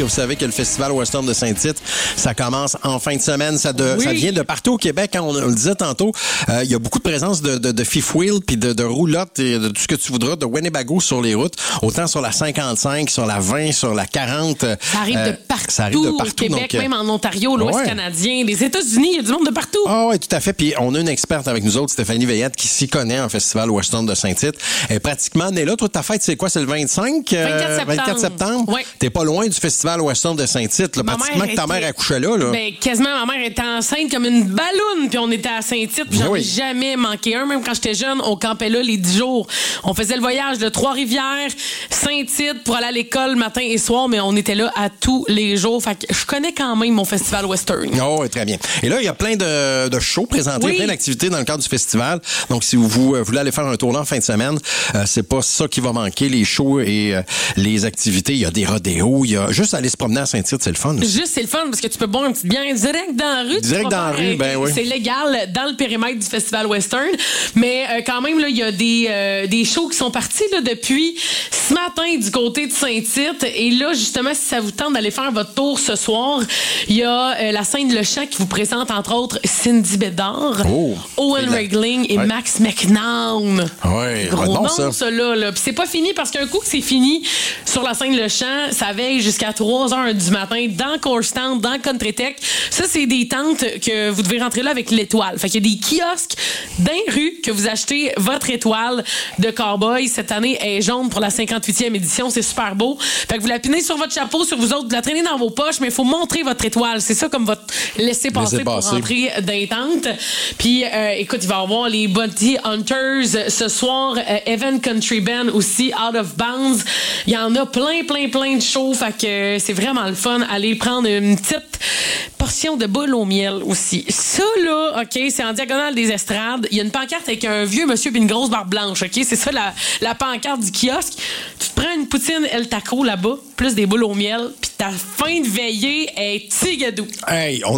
vous savez que le Festival Western de Saint-Tite, ça commence en fin de semaine. Ça vient de partout au Québec. Hein, on le disait tantôt, il y a beaucoup de présence de fifth wheel puis de roulottes et de tout ce que tu voudras, de Winnebago sur les routes, autant sur la 55, sur la 20, sur la 40. Ça arrive de partout. Ça arrive de partout. Au Québec, donc, même en Ontario, l'Ouest canadien, les États-Unis, il y a du monde de partout. Ah oui, tout à fait. Puis on a une experte avec nous autres, Stéphanie Veillette, qui s'y connaît en Festival Western de Saint-Tite. Elle est pratiquement née là. Toi, ta fête, c'est quoi? C'est le 25? 24 septembre? Oui. T'es pas loin du Festival Western de Saint-Tite. Là, pratiquement que ta mère accouchait là. Ben, quasiment, ma mère était enceinte comme une balloune, puis on était à Saint-Tite, puis j'en ai jamais manqué un. Même quand j'étais jeune, on campait là les 10 jours. On faisait le voyage de Trois-Rivières, Saint-Tite pour aller à l'école matin et soir, mais on était là à tous les jours. Fait que je connais quand même mon Festival Western. Oh, très bien. Et là, il y a plein de shows présentés, plein d'activités dans le cadre du festival. Donc, si vous voulez aller faire un tour là en fin de semaine, c'est pas ça qui va manquer, les shows et les activités. Il y a des rodéos, il y a juste aller se promener à Saint-Tite, c'est le fun. Juste, c'est le fun parce que tu peux boire un petit bière direct dans la rue. Direct dans la rue, ben oui. C'est légal dans le périmètre du Festival Western. Mais quand même, là, il y a des shows qui sont partis là, depuis ce matin du côté de Saint-Tite. Et là, justement, si ça vous tente d'aller faire votre tour ce soir, il y a la scène Le Champ qui vous présente, entre autres, Cindy Bédard, Owen Regling et Max McNown. Oui, gros bon, nom, ça là. Puis c'est pas fini parce qu'un coup que c'est fini sur la scène Le Champ, ça veille jusqu'à 3h du matin dans Corstown, dans Country Tech. Ça, c'est des tentes que vous devez rentrer là avec l'étoile. Fait qu'il y a des kiosques dans les rues que vous achetez votre étoile de cowboy. Cette année, elle est jaune pour la 58e édition. C'est super beau. Fait que vous la pinez sur votre chapeau, sur vous autres, vous la traînez dans vos poches, mais il faut montrer votre étoile. C'est ça comme votre laisser-passer pour rentrer dans les tentes. Puis, écoute, il va y avoir les Bounty Hunters ce soir. Evan Country Band aussi, Out of Bounds. Il y en a plein de shows. Fait que c'est vraiment le fun. Allez prendre une petite portion de boule au miel aussi. Ça, là, OK, c'est en diagonale des estrades. Il y a une pancarte avec un vieux monsieur et une grosse barbe blanche, OK? C'est ça, la pancarte du kiosque. Tu te prends une poutine El Taco là-bas, plus des boules au miel, puis ta fin de veillée est tigadou. Hey, on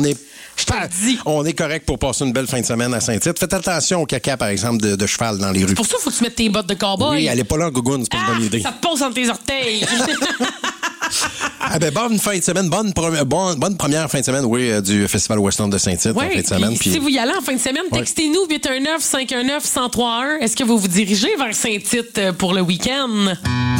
est correct pour passer une belle fin de semaine à Saint-Tite. Faites attention au caca, par exemple, de cheval dans les rues. Pour ça, il faut que tu mettes tes bottes de cowboy. Oui, elle est pas là en gougoune, c'est pas une bonne idée. Ça te passe entre tes orteils. Bonne fin de semaine, bonne première fin de semaine, du Festival Western de Saint-Tite en fin de semaine. Si vous y allez en fin de semaine, textez-nous 819-519-1031. Est-ce que vous vous dirigez vers Saint-Tite pour le week-end?